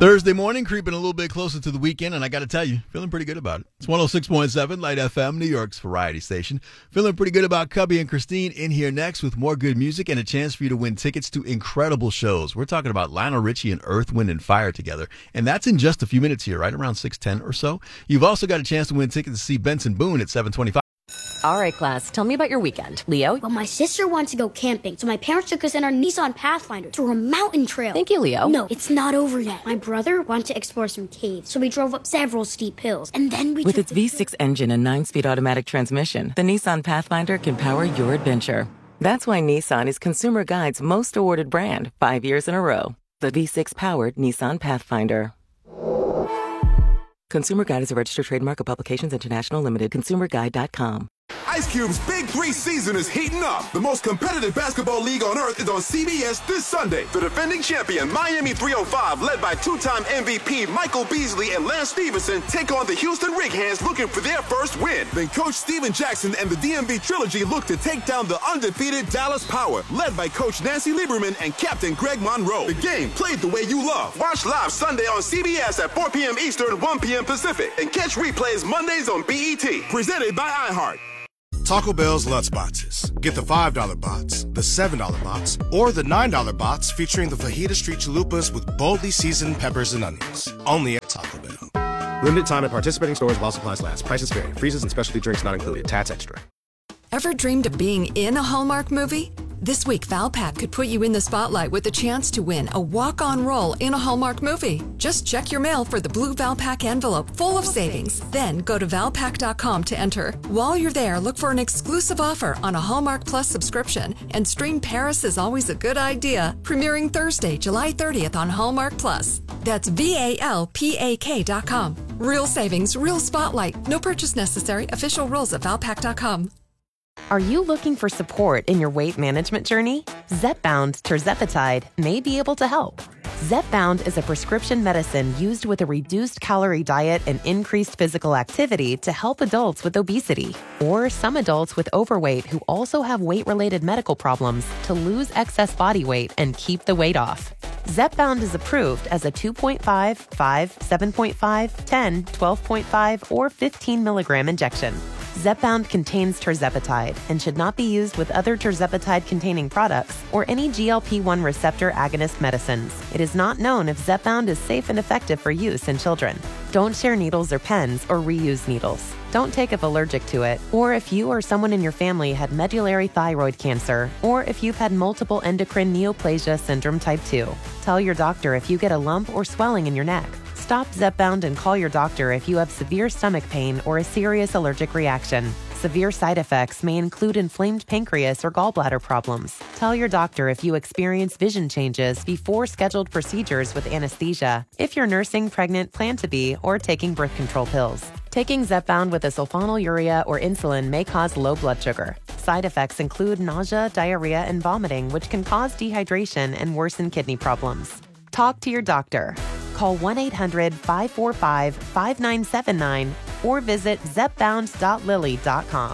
Thursday morning, creeping a little bit closer to the weekend, and I got to tell you, feeling pretty good about it. It's 106.7 Light FM, New York's variety station. Feeling pretty good about Cubby and Christine in here next with more good music and a chance for you to win tickets to incredible shows. We're talking about Lionel Richie and Earth, Wind, and Fire together, and that's in just a few minutes here, right around 6:10 or so. You've also got a chance to win tickets to see Benson Boone at 7:25. All right, class, tell me about your weekend. Leo? Well, my sister wanted to go camping, so my parents took us in our Nissan Pathfinder through a mountain trail. Thank you, Leo. No, it's not over yet. My brother wanted to explore some caves, so we drove up several steep hills, and then we With its V6 engine and 9-speed automatic transmission, the Nissan Pathfinder can power your adventure. That's why Nissan is Consumer Guide's most awarded brand 5 years in a row. The V6-powered Nissan Pathfinder. Consumer Guide is a registered trademark of Publications International Limited. ConsumerGuide.com. Ice Cube's Big Three season is heating up. The most competitive basketball league on earth is on CBS this Sunday. The defending champion, Miami 305, led by two-time MVP Michael Beasley and Lance Stevenson, take on the Houston Rig Hands looking for their first win. Then Coach Steven Jackson and the DMV Trilogy look to take down the undefeated Dallas Power, led by Coach Nancy Lieberman and Captain Greg Monroe. The game played the way you love. Watch live Sunday on CBS at 4 p.m. Eastern, 1 p.m. Pacific. And catch replays Mondays on BET. Presented by iHeart. Taco Bell's Lutz Boxes. Get the $5 box, the $7 box, or the $9 box featuring the Fajita Street Chalupas with boldly seasoned peppers and onions. Only at Taco Bell. Limited time at participating stores while supplies last. Prices vary. Freezes and specialty drinks not included. Tats extra. Ever dreamed of being in a Hallmark movie? This week, Valpak could put you in the spotlight with the chance to win a walk-on role in a Hallmark movie. Just check your mail for the blue Valpak envelope full of savings. Then go to Valpak.com to enter. While you're there, look for an exclusive offer on a Hallmark Plus subscription and stream Paris is Always a Good Idea, premiering Thursday, July 30th on Hallmark Plus. That's VALPAK.com. Real savings, real spotlight. No purchase necessary. Official rules at Valpak.com. Are you looking for support in your weight management journey? Zepbound tirzepatide may be able to help. Zepbound is a prescription medicine used with a reduced calorie diet and increased physical activity to help adults with obesity or some adults with overweight who also have weight-related medical problems to lose excess body weight and keep the weight off. Zepbound is approved as a 2.5, 5, 7.5, 10, 12.5, or 15 milligram injection. Zepbound contains tirzepatide and should not be used with other tirzepatide-containing products or any GLP-1 receptor agonist medicines. It is not known if Zepbound is safe and effective for use in children. Don't share needles or pens or reuse needles. Don't take if allergic to it, or if you or someone in your family had medullary thyroid cancer, or if you've had multiple endocrine neoplasia syndrome type 2. Tell your doctor if you get a lump or swelling in your neck. Stop Zepbound and call your doctor if you have severe stomach pain or a serious allergic reaction. Severe side effects may include inflamed pancreas or gallbladder problems. Tell your doctor if you experience vision changes before scheduled procedures with anesthesia, if you're nursing, pregnant, plan to be, or taking birth control pills. Taking Zepbound with a sulfonylurea or insulin may cause low blood sugar. Side effects include nausea, diarrhea, and vomiting, which can cause dehydration and worsen kidney problems. Talk to your doctor. Call 1-800-545-5979 or visit zepbound.lily.com.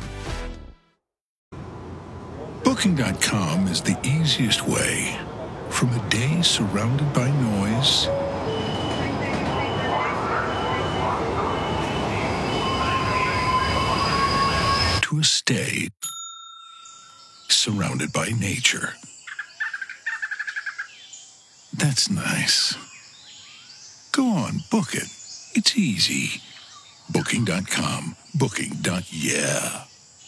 Booking.com is the easiest way. From a day surrounded by noise to a stay surrounded by nature. That's nice. Go on, book it. It's easy. Booking.com. Booking.yeah.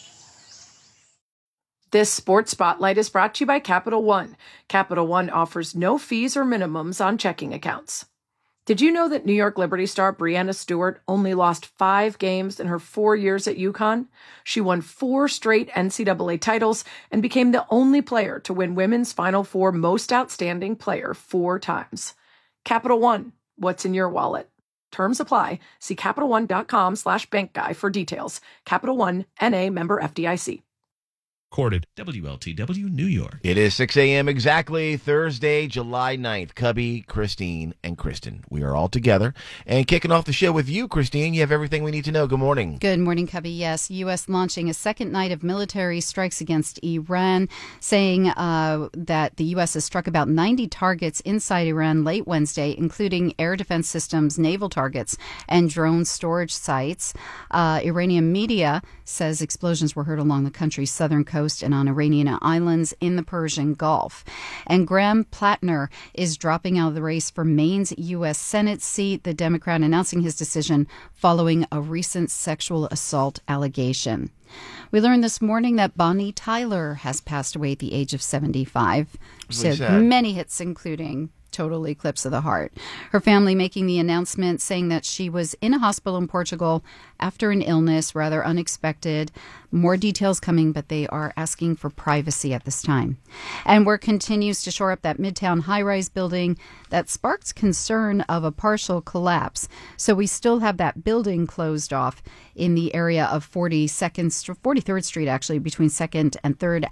This Sports Spotlight is brought to you by Capital One. Capital One offers no fees or minimums on checking accounts. Did you know that New York Liberty star Breanna Stewart only lost 5 games in her 4 years at UConn? She won 4 straight NCAA titles and became the only player to win Women's Final Four Most Outstanding Player 4 times. Capital One, what's in your wallet? Terms apply. See CapitalOne.com/bankguy for details. Capital One, N.A. member FDIC. Recorded WLTW, New York. It is 6 a.m. exactly, Thursday, July 9th. Cubby, Christine, and Kristen. We are all together. And kicking off the show with you, Christine. You have everything we need to know. Good morning. Good morning, Cubby. Yes, U.S. launching a second night of military strikes against Iran, saying that the U.S. has struck about 90 targets inside Iran late Wednesday, including air defense systems, naval targets, and drone storage sites. Iranian media says explosions were heard along the country's southern coast and on Iranian islands in the Persian Gulf. And Graham Plattner is dropping out of the race for Maine's U.S. Senate seat, the Democrat announcing his decision following a recent sexual assault allegation. We learned this morning that Bonnie Tyler has passed away at the age of 75. She had many hits, including Total Eclipse of the Heart. Her family making the announcement saying that she was in a hospital in Portugal after an illness, rather unexpected. More details coming, but they are asking for privacy at this time. And work continues to shore up that Midtown high-rise building that sparked concern of a partial collapse. So we still have that building closed off in the area of 43rd Street, actually, between 2nd and 3rd